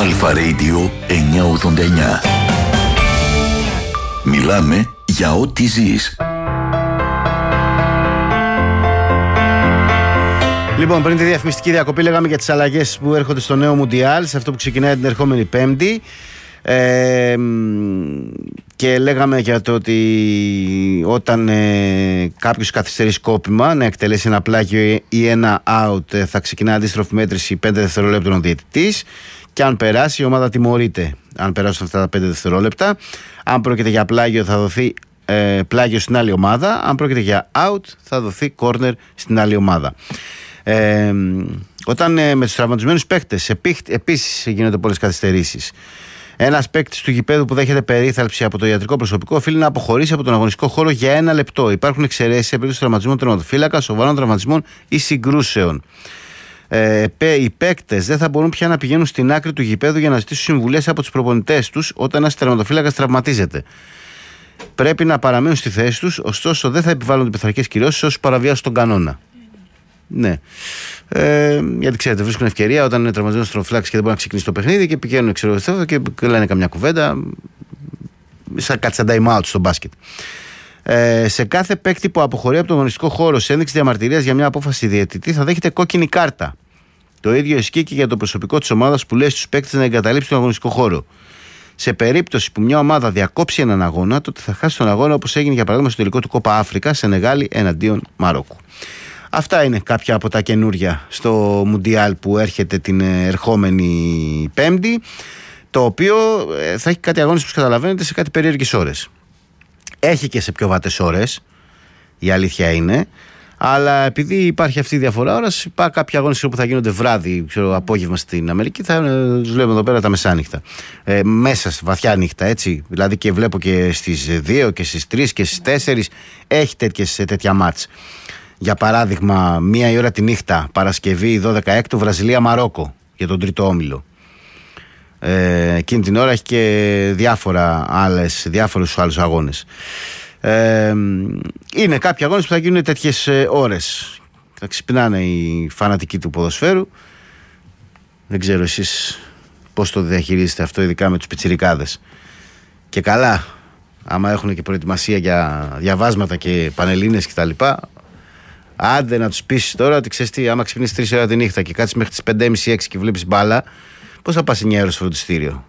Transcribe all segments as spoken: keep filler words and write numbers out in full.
Αλφα Radio εννιακόσια ογδόντα εννιά. Μιλάμε για ό,τι ζεις. Λοιπόν, πριν τη διαφημιστική διακοπή λέγαμε για τις αλλαγές που έρχονται στο νέο Μουντιάλ, σε αυτό που ξεκινάει την ερχόμενη Πέμπτη. Ε, και λέγαμε για το ότι όταν ε, κάποιος καθυστερεί σκόπιμα να εκτελέσει ένα πλάγιο ή ένα out, ε, θα ξεκινά αντίστροφη μέτρηση πέντε δευτερολέπτων ο διαιτητής, και αν περάσει η ομάδα τιμωρείται αν περάσουν αυτά τα πέντε δευτερόλεπτα. Αν πρόκειται για πλάγιο θα δοθεί ε, πλάγιο στην άλλη ομάδα, αν πρόκειται για out θα δοθεί corner στην άλλη ομάδα. Ε, όταν ε, με τους τραυματισμένους παίκτες επίσης γίνονται πολλές καθυστερήσεις. Ένας παίκτης του γηπέδου που δέχεται περίθαλψη από το ιατρικό προσωπικό οφείλει να αποχωρήσει από τον αγωνιστικό χώρο για ένα λεπτό. Υπάρχουν εξαιρέσεις σε περίπτωση τραυματισμών τερματοφύλακα, σοβαρών τραυματισμών ή συγκρούσεων. Ε, οι παίκτες δεν θα μπορούν πια να πηγαίνουν στην άκρη του γηπέδου για να ζητήσουν συμβουλές από τους προπονητές τους όταν ένας τερματοφύλακας τραυματίζεται. Πρέπει να παραμείνουν στη θέση τους, ωστόσο δεν θα επιβάλλονται πειθαρχικές κυρώσεις όσους παραβιάσουν τον κανόνα. Ναι. Ε, γιατί ξέρετε, βρίσκουν ευκαιρία όταν είναι τραυματισμένος τερματοφύλακας και δεν μπορεί να ξεκινήσει το παιχνίδι και πηγαίνουν ξέρω, και λένε καμιά κουβέντα. Σαν κάτι σαν time out στο μπάσκετ. Ε, σε κάθε παίκτη που αποχωρεί από τον αγωνιστικό χώρο σε ένδειξη διαμαρτυρίας για μια απόφαση διαιτητή θα δέχεται κόκκινη κάρτα. Το ίδιο ισχύει και για το προσωπικό της ομάδας που λέει στους παίκτες να εγκαταλείψει τον αγωνιστικό χώρο. Σε περίπτωση που μια ομάδα διακόψει έναν αγώνα, τότε θα χάσει τον αγώνα, όπως έγινε για παράδειγμα στο τελικό του Κόπα Αφρικα Σενεγάλη εναντίον Μαρόκου. Αυτά είναι κάποια από τα καινούρια στο Μουντιάλ που έρχεται την ερχόμενη Πέμπτη, το οποίο θα έχει κάτι αγώνες, όπως καταλαβαίνετε, σε κάτι περίεργες ώρες. Έχει και σε πιο βατές ώρες, η αλήθεια είναι, αλλά επειδή υπάρχει αυτή η διαφορά ώρας, υπάρχουν κάποιοι αγώνες που θα γίνονται βράδυ, ξέρω, απόγευμα στην Αμερική, θα τους βλέπουμε εδώ πέρα τα μεσάνυχτα. Ε, μέσα στη βαθιά νύχτα, έτσι. Δηλαδή και βλέπω και στις δύο και στις τρεις και στις τέσσερις έχει τέτοιες, τέτοια μάτς. Για παράδειγμα, μία η ώρα τη νύχτα, Παρασκευή δώδεκα έκτου, Βραζιλία-Μαρόκο για τον τρίτο όμιλο. Ε, εκείνη την ώρα έχει και διάφορα άλλες, διάφορους άλλους αγώνες. Ε, είναι κάποιοι αγώνες που θα γίνουν τέτοιες ώρες. Θα ξυπνάνε οι φανατικοί του ποδοσφαίρου. Δεν ξέρω εσείς πώς το διαχειρίζετε αυτό, ειδικά με τους πιτσιρικάδες. Και καλά, άμα έχουν και προετοιμασία για διαβάσματα και πανελλήνες κτλ. Άντε να τους πείσεις τώρα ότι ξέρεις τι, άμα ξυπνήσεις τρεις ώρα τη νύχτα και κάτσεις μέχρι τις πέντε και μισή έξι και βλέπεις μπάλα, πώς θα πας εννιά ώρα στο φροντιστήριο?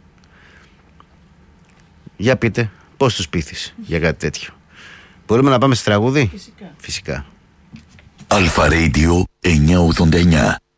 Για πείτε, πώς τους πείθεις για κάτι τέτοιο? Μπορούμε να πάμε σε τραγούδι? Φυσικά. Φυσικά. Αλφα Radio εννιακόσια ογδόντα εννιά.